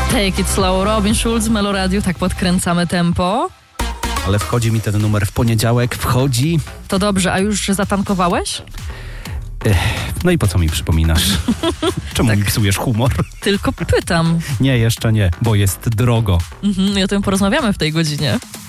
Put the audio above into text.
Take It Slow, Robin Schulz, Melo Radio, tak podkręcamy tempo. Ale wchodzi mi ten numer w poniedziałek, wchodzi. To dobrze, a już zatankowałeś? No i po co mi przypominasz? Czemu mi psujesz humor? Tylko pytam. Nie, jeszcze nie, bo jest drogo. I o tym porozmawiamy w tej godzinie.